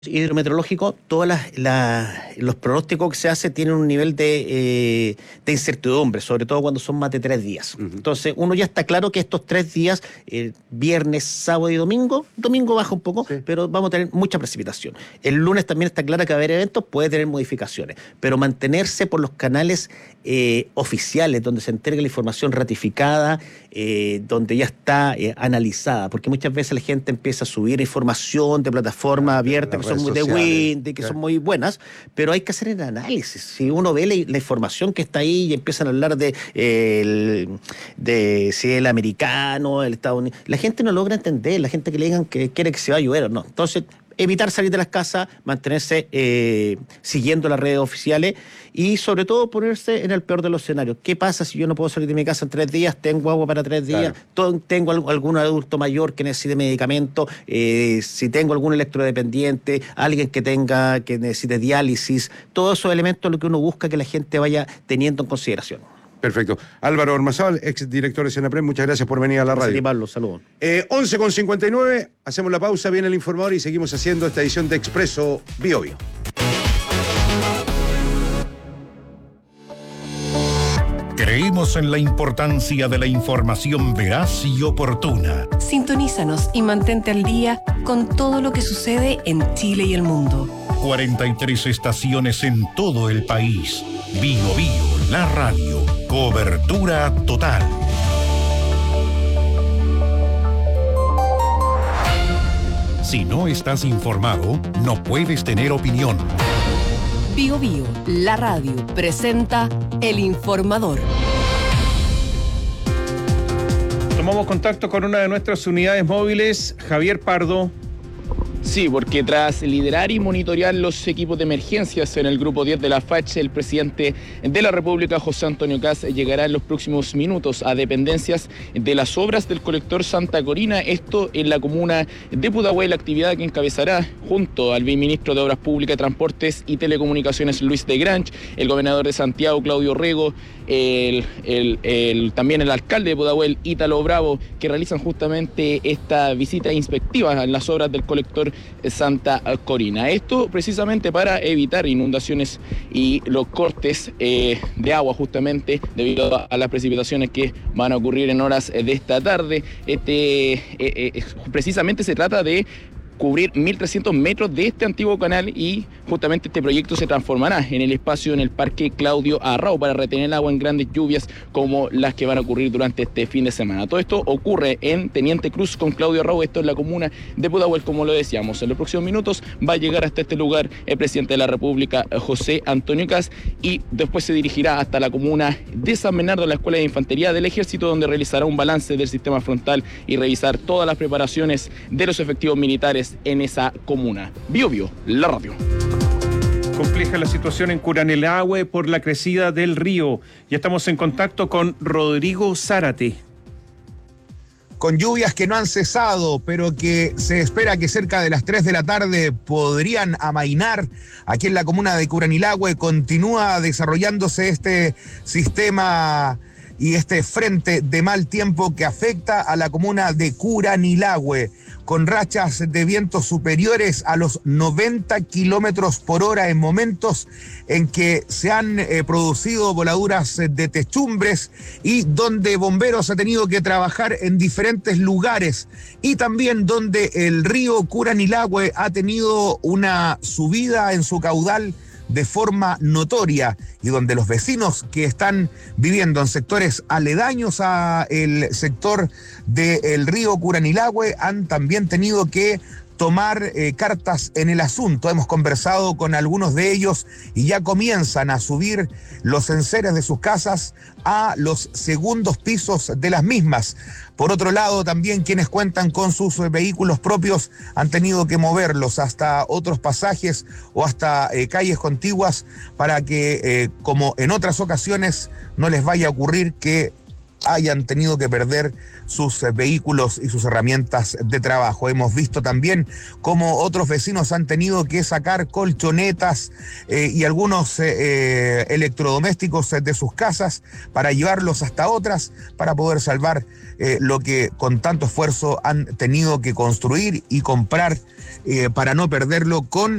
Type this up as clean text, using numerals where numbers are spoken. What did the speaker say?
hidrometeorológico, los pronósticos que se hace tienen un nivel de incertidumbre, sobre todo cuando son más de 3 días. Entonces, uno ya está claro que estos 3 días, viernes, sábado y domingo baja un poco, pero vamos a tener mucha precipitación. El lunes también está claro que va a haber eventos, puede tener modificaciones, pero mantenerse por los canales oficiales, donde se entrega la información ratificada, donde ya está analizada, porque muchas veces la gente empieza a subir información de plataformas abiertas que son muy de Wind, que son muy buenas, pero hay que hacer el análisis. Si uno ve la información que está ahí y empiezan a hablar de si el americano, el Estados Unidos, la gente no logra entender, la gente que le digan que quiere que se va a llover o no. Entonces, evitar salir de las casas, mantenerse siguiendo las redes oficiales y sobre todo ponerse en el peor de los escenarios. ¿Qué pasa si yo no puedo salir de mi casa en 3 días? ¿Tengo agua para 3 días? Claro. ¿Tengo algún adulto mayor que necesite medicamento? Si tengo algún electrodependiente, alguien que necesite diálisis, todos esos elementos es lo que uno busca que la gente vaya teniendo en consideración. Perfecto. Álvaro Ormazábal, exdirector de Senapred, muchas gracias por venir a la radio. Sí, Pablo, saludos. 11:59, hacemos la pausa, viene el informador y seguimos haciendo esta edición de Expreso Bio Bio. Creemos en la importancia de la información veraz y oportuna. Sintonízanos y mantente al día con todo lo que sucede en Chile y el mundo. 43 estaciones en todo el país. Bio Bio, la radio. Cobertura total. Si no estás informado, no puedes tener opinión. Bio Bio, la radio, presenta El Informador. Tomamos contacto con una de nuestras unidades móviles, Javier Pardo. Sí, porque tras liderar y monitorear los equipos de emergencias en el grupo 10 de la FACH, el presidente de la República, José Antonio Kast, llegará en los próximos minutos a dependencias de las obras del colector Santa Corina, esto en la comuna de Pudahuel, la actividad que encabezará junto al viceministro de Obras Públicas, Transportes y Telecomunicaciones, Luis de Grange, el gobernador de Santiago, Claudio Rego, también el alcalde de Pudahuel, Ítalo Bravo, que realizan justamente esta visita inspectiva en las obras del colector Santa Corina. Esto precisamente para evitar inundaciones y los cortes de agua justamente debido a las precipitaciones que van a ocurrir en horas de esta tarde. Precisamente se trata de cubrir 1.300 metros de este antiguo canal y justamente este proyecto se transformará en el espacio en el Parque Claudio Arrau para retener el agua en grandes lluvias como las que van a ocurrir durante este fin de semana. Todo esto ocurre en Teniente Cruz con Claudio Arrau, esto es la comuna de Pudahuel, como lo decíamos. En los próximos minutos va a llegar hasta este lugar el presidente de la República, José Antonio Kast, y después se dirigirá hasta la comuna de San Bernardo, la Escuela de Infantería del Ejército, donde realizará un balance del sistema frontal y revisar todas las preparaciones de los efectivos militares en esa comuna. Bio Bio, la radio. Compleja la situación en Curanilahue por la crecida del río. Ya estamos en contacto con Rodrigo Zárate. Con lluvias que no han cesado, pero que se espera que cerca de las 3 de la tarde podrían amainar. Aquí en la comuna de Curanilahue continúa desarrollándose este sistema y este frente de mal tiempo que afecta a la comuna de Curanilahue, con rachas de vientos superiores a los 90 kilómetros por hora en momentos en que se han producido voladuras de techumbres y donde bomberos han tenido que trabajar en diferentes lugares, y también donde el río Curanilahue ha tenido una subida en su caudal de forma notoria y donde los vecinos que están viviendo en sectores aledaños a el sector del río Curanilahue han también tenido que tomar cartas en el asunto. Hemos conversado con algunos de ellos y ya comienzan a subir los enseres de sus casas a los segundos pisos de las mismas. Por otro lado, también quienes cuentan con sus vehículos propios han tenido que moverlos hasta otros pasajes o hasta calles contiguas para que, como en otras ocasiones, no les vaya a ocurrir que hayan tenido que perder sus vehículos y sus herramientas de trabajo. Hemos visto también cómo otros vecinos han tenido que sacar colchonetas y algunos electrodomésticos de sus casas para llevarlos hasta otras, para poder salvar lo que con tanto esfuerzo han tenido que construir y comprar para no perderlo, con